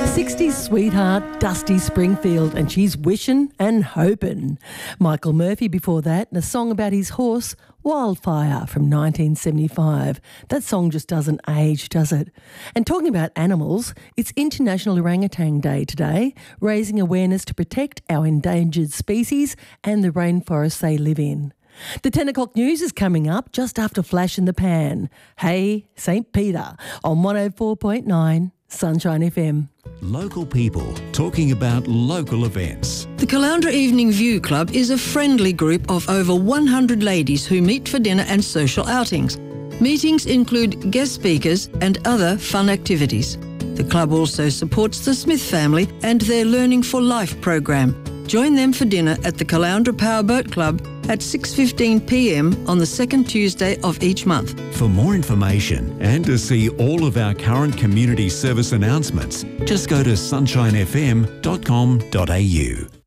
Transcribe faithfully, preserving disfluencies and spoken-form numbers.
sixties sweetheart, Dusty Springfield, and she's wishing and hoping. Michael Murphy before that, and a song about his horse, Wildfire, from nineteen seventy-five. That song just doesn't age, does it? And talking about animals, it's International Orangutan Day today, raising awareness to protect our endangered species and the rainforests they live in. The ten o'clock news is coming up just after Flash in the Pan. Hey, Saint Peter, on one oh four point nine Sunshine F M. Local people talking about local events. The Caloundra Evening View Club is a friendly group of over one hundred ladies who meet for dinner and social outings. Meetings include guest speakers and other fun activities. The club also supports the Smith family and their Learning for Life program. Join them for dinner at the Caloundra Powerboat Club at six fifteen p m on the second Tuesday of each month. For more information and to see all of our current community service announcements, just go to sunshine f m dot com dot a u.